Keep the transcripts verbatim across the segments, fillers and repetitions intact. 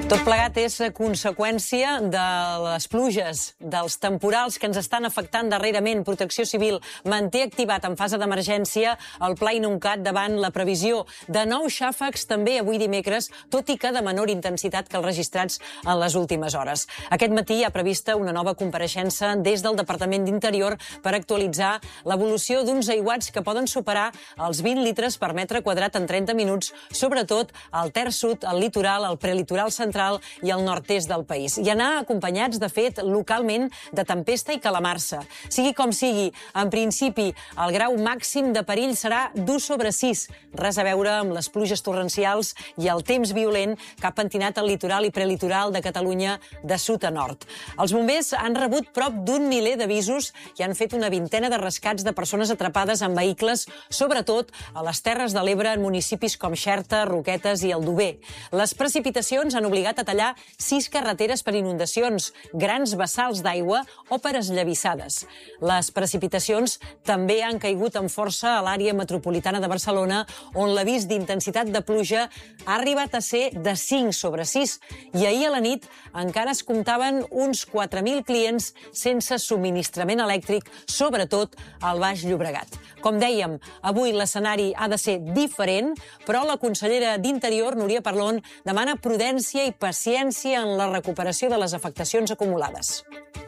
Tot plegat és conseqüència de les pluges, dels temporals que ens estan afectant darrerament. Protecció Civil manté activat en fase d'emergència el Pla Inuncat davant la previsió de nous xàfecs també avui dimecres, tot i que de menor intensitat que els registrats en les últimes hores. Aquest matí hi ha prevista una nova compareixença des del Departament d'Interior per actualitzar l'evolució d'uns aiguats que poden superar els vint litres per metre quadrat en trenta minuts, sobretot al terç sud, al litoral, al prelitoral central i al nord-est del país. I anar acompanyats, de fet, localment de tempesta i calamarsa. Sigui com sigui, en principi, el grau màxim de perill serà d'u sobre sis, res a veure amb les pluges torrencials i el temps violent que ha pentinat el litoral i prelitoral de Catalunya de sud a nord. Els bombers han rebut prop d'un miler d'avisos i han fet una vintena de rescats de persones atrapades en vehicles, sobretot a les Terres de l'Ebre, en municipis com Xerta, Roquetes i Aldover. Les precipitacions han obligat a tallar sis carreteres per inundacions, grans vessals d'aigua o per esllavissades. Les precipitacions també han caigut amb força a l'àrea metropolitana de Barcelona, on l'avís d'intensitat de pluja ha arribat a ser de cinc sobre sis, i ahir a la nit encara es comptaven uns quatre mil clients sense subministrament elèctric, sobretot al Baix Llobregat. Com dèiem, avui l'escenari ha de ser diferent, però la consellera d'Interior, Núria Parlon, demana prudència i paciència en la recuperació de les afectacions acumulades.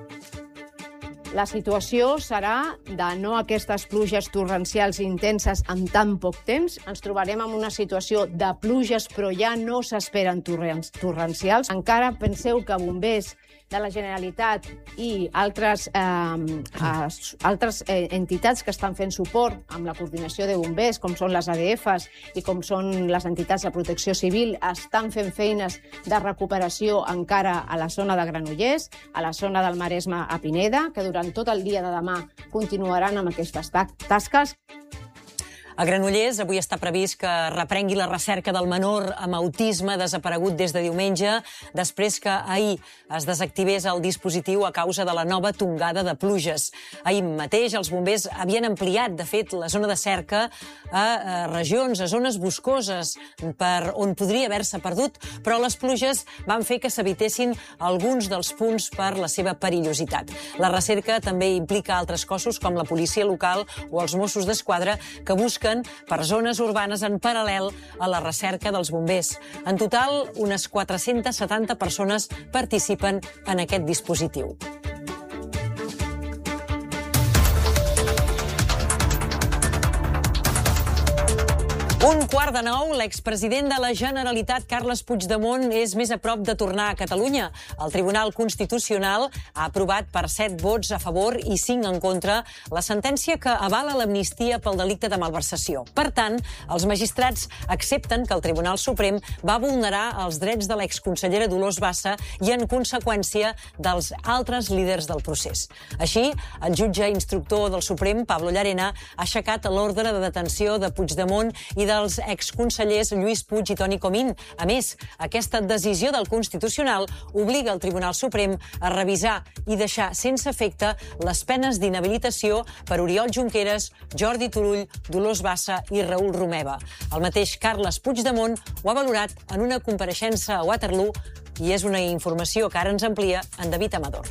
La situació serà de no aquestes pluges torrencials intenses en tan poc temps. Ens trobarem en una situació de pluges, però ja no s'esperen torrencials. Encara penseu que bombers de la Generalitat i altres, eh, altres eh, entitats que estan fent suport amb la coordinació de bombers, com són les A D Fs i com són les entitats de protecció civil, estan fent feines de recuperació encara a la zona de Granollers, a la zona del Maresme a Pineda, que durant tot el dia de demà continuaran amb aquestes tasques. A Granollers avui està previst que reprengui la recerca del menor amb autisme desaparegut des de diumenge, després que ahir es desactivés el dispositiu a causa de la nova tongada de pluges. Ahir mateix els bombers havien ampliat, de fet, la zona de cerca a regions, a zones boscoses, per on podria haver-se perdut, però les pluges van fer que s'evitessin alguns dels punts per la seva perillositat. La recerca també implica altres cossos, com la policia local o els Mossos d'Esquadra, que busquen per zones urbanes en paral·lel a la recerca dels bombers. En total, unes quatre-centes setanta persones participen en aquest dispositiu. Un quart de nou, l'expresident de la Generalitat, Carles Puigdemont, és més a prop de tornar a Catalunya. El Tribunal Constitucional ha aprovat per set vots a favor i cinc en contra la sentència que avala l'amnistia pel delicte de malversació. Per tant, els magistrats accepten que el Tribunal Suprem va vulnerar els drets de l'exconsellera Dolors Bassa i, en conseqüència, dels altres líders del procés. Així, el jutge instructor del Suprem, Pablo Llarena, ha aixecat l'ordre de detenció de Puigdemont i de dels exconsellers Lluís Puig i Toni Comín. A més, aquesta decisió del Constitucional obliga el Tribunal Suprem a revisar i deixar sense efecte les penes d'inhabilitació per Oriol Junqueras, Jordi Turull, Dolors Bassa i Raül Romeva. El mateix Carles Puigdemont ho ha valorat en una compareixença a Waterloo i és una informació que ara ens amplia en David Amador.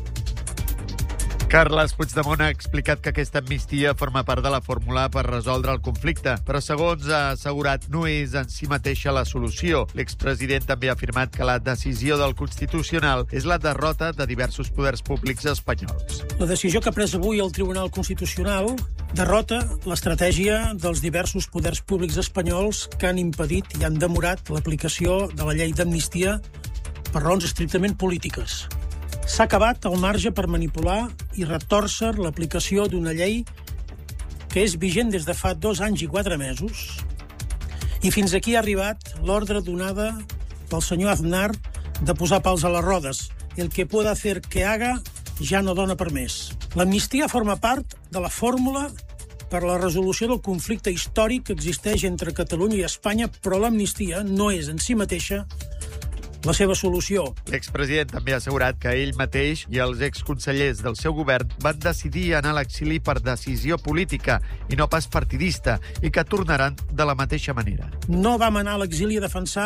Carles Puigdemont ha explicat que aquesta amnistia forma part de la fórmula per resoldre el conflicte, però, segons ha assegurat, no és en si mateixa la solució. L'expresident també ha afirmat que la decisió del Constitucional és la derrota de diversos poders públics espanyols. La decisió que ha pres avui el Tribunal Constitucional derrota l'estratègia dels diversos poders públics espanyols que han impedit i han demorat l'aplicació de la llei d'amnistia per raons estrictament polítiques. S'ha acabat el marge per manipular i retòrcer l'aplicació d'una llei que és vigent des de fa dos anys i quatre mesos, i fins aquí ha arribat l'ordre donada pel senyor Aznar de posar pals a les rodes. El que pueda hacer que haga ja no dona per més. L'amnistia forma part de la fórmula per la resolució del conflicte històric que existeix entre Catalunya i Espanya, però l'amnistia no és en si mateixa la seva solució. L'expresident també ha assegurat que ell mateix i els exconsellers del seu govern van decidir anar a l'exili per decisió política i no pas partidista, i que tornaran de la mateixa manera. No vam anar a l'exili a defensar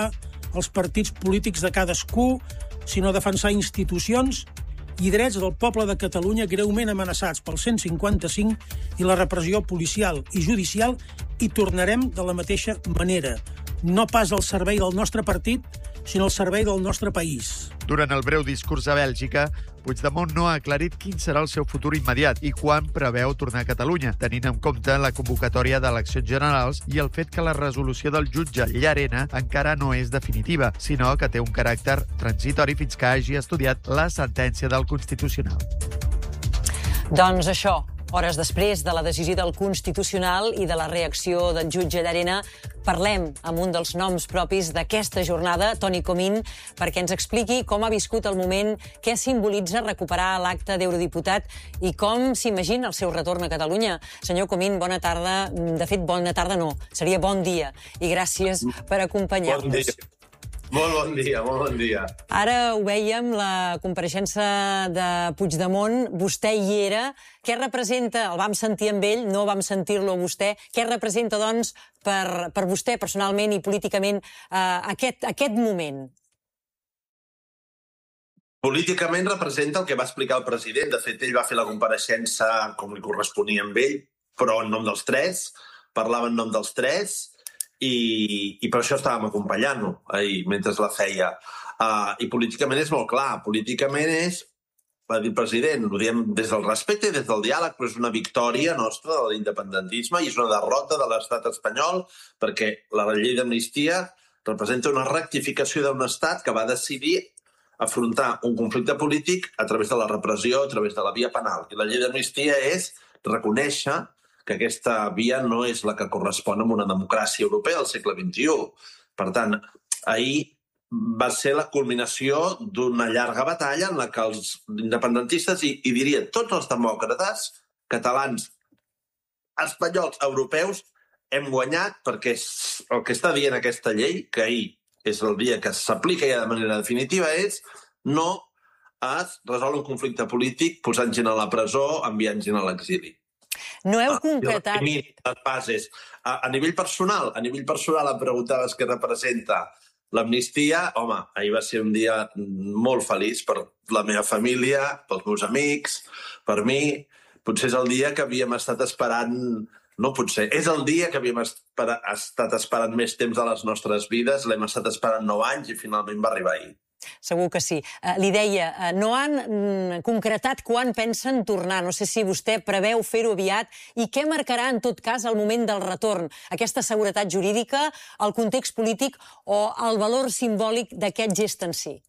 els partits polítics de cadascú, sinó defensar institucions i drets del poble de Catalunya greument amenaçats pel cent cinquanta-cinc i la repressió policial i judicial, i tornarem de la mateixa manera. No pas al servei del nostre partit, sinó al servei del nostre país. Durant el breu discurs a Bèlgica, Puigdemont no ha aclarit quin serà el seu futur immediat i quan preveu tornar a Catalunya, tenint en compte la convocatòria d'eleccions generals i el fet que la resolució del jutge Llarena encara no és definitiva, sinó que té un caràcter transitori fins que hagi estudiat la sentència del Constitucional. Doncs això, hores després de la decisió del Constitucional i de la reacció del jutge Llarena, parlem amb un dels noms propis d'aquesta jornada, Toni Comín, perquè ens expliqui com ha viscut el moment, què simbolitza recuperar l'acte d'eurodiputat i com s'imagina el seu retorn a Catalunya. Senyor Comín, bona tarda. De fet, bona tarda no, seria bon dia. I gràcies per acompanyar-nos. Bon dia. Molt bon dia, molt bon dia. Ara ho vèiem, la compareixença de Puigdemont, vostè hi era. Què representa, el vam sentir amb ell, no vam sentir-lo a vostè, què representa, doncs, per, per vostè personalment i políticament eh, aquest, aquest moment? Políticament representa el que va explicar el president. De fet, ell va fer la compareixença com li corresponia amb ell, però en nom dels tres, parlava en nom dels tres, I, i per això estàvem acompanyant-lo ahir, mentre la feia. Uh, I políticament és molt clar. Políticament és, va dir el president, ho diem des del respecte i des del diàleg, però és una victòria nostra de l'independentisme i és una derrota de l'estat espanyol, perquè la llei d'amnistia representa una rectificació d'un estat que va decidir afrontar un conflicte polític a través de la repressió, a través de la via penal. I la llei d'amnistia és reconèixer que aquesta via no és la que correspon a una democràcia europea del segle vint-i-u. Per tant, ahir va ser la culminació d'una llarga batalla en la que els independentistes, i, i diria tots els demòcrates, catalans, espanyols, europeus, hem guanyat perquè el que està dient aquesta llei, que ahir és el dia que s'aplica ja de manera definitiva, és no es resol un conflicte polític posant gent a la presó, enviant gent a l'exili. No heu concretat... Les bases. A, a nivell personal, a nivell personal em preguntaves què representa l'amnistia. Home, ahir va ser un dia molt feliç per la meva família, pels meus amics, per mi. Potser és el dia que havíem estat esperant... No potser, és el dia que havíem espera, estat esperant més temps de les nostres vides. L'hem estat esperant nou anys i finalment va arribar ahir. Segur que sí. Uh, li deia, uh, no han mm, concretat quan pensen tornar. No sé si vostè preveu fer-ho aviat i què marcarà, en tot cas, el moment del retorn. Aquesta seguretat jurídica, el context polític o el valor simbòlic d'aquest gest en si?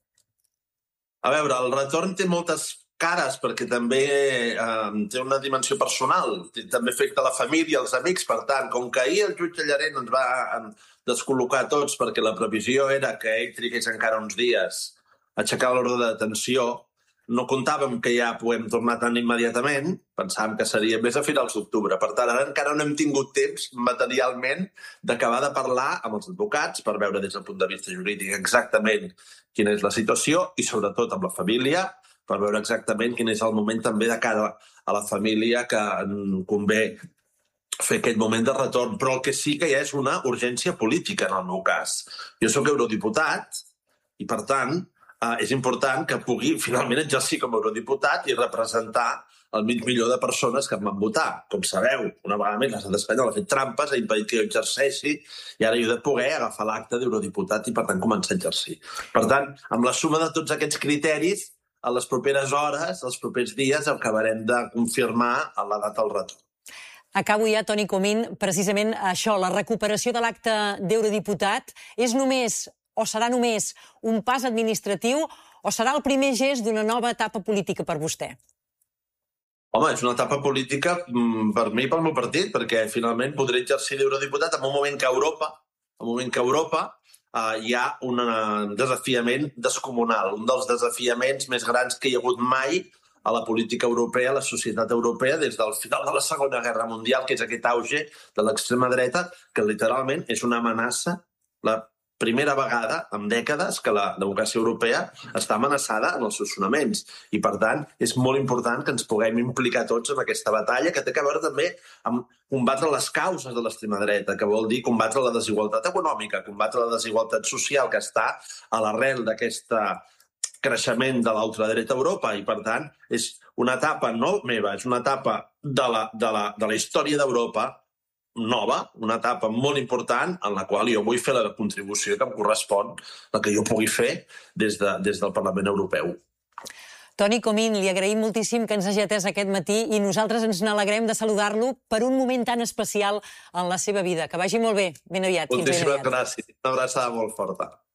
A veure, el retorn té moltes cares perquè també eh, té una dimensió personal. També afecta la família, els amics. Per tant, com que ahir el jutge Llarena ens va descol·locar tots perquè la previsió era que ell trigués encara uns dies a aixecar l'ordre de detenció, no comptàvem que ja puguem tornar tan immediatament, pensàvem que seria més a finals d'octubre. Per tant, ara encara no hem tingut temps materialment d'acabar de parlar amb els advocats per veure des del punt de vista jurídic exactament quina és la situació i sobretot amb la família per veure exactament quin és el moment també de cara a la família que convé fer aquest moment de retorn. Però el que sí que hi ha és una urgència política en el meu cas. Jo sóc eurodiputat i, per tant, eh, és important que pugui finalment exercir com a eurodiputat i representar el mig milió de persones que em van votar. Com sabeu, una vegada més l'estat espanyol ha fet trampes, ha impedit que jo exerceixi i ara jo he de poder agafar l'acte d'eurodiputat i, per tant, començar a exercir. Per tant, amb la suma de tots aquests criteris, a les properes hores, els propers dies, acabarem de confirmar a la data del retorn. Acabo ja, Toni Comín, precisament això, la recuperació de l'acte d'eurodiputat és només, o serà només, un pas administratiu o serà el primer gest d'una nova etapa política per vostè? Home, és una etapa política per mi i pel meu partit, perquè finalment podré exercir d'eurodiputat en un moment que a Europa, en un moment que a Europa uh, hi ha un desafiament descomunal, un dels desafiaments més grans que hi ha hagut mai a la política europea, a la societat europea, des del final de la Segona Guerra Mundial, que és aquest auge de l'extrema dreta, que literalment és una amenaça, la primera vegada en dècades que la democràcia europea està amenaçada en els seus fonaments. I, per tant, és molt important que ens puguem implicar tots en aquesta batalla, que té a veure també amb combatre les causes de l'extrema dreta, que vol dir combatre la desigualtat econòmica, combatre la desigualtat social que està a l'arrel d'aquest creixement de l'ultradreta a Europa. I, per tant, és una etapa no meva, és una etapa de la, de la, de la història d'Europa nova, una etapa molt important en la qual jo vull fer la contribució que em correspon, la que jo pugui fer des, de, des del Parlament Europeu. Toni Comín, li agraïm moltíssim que ens hagi atès aquest matí i nosaltres ens n'alegrem de saludar-lo per un moment tan especial en la seva vida. Que vagi molt bé. Ben aviat. Moltíssimes gràcies. Una abraçada molt forta.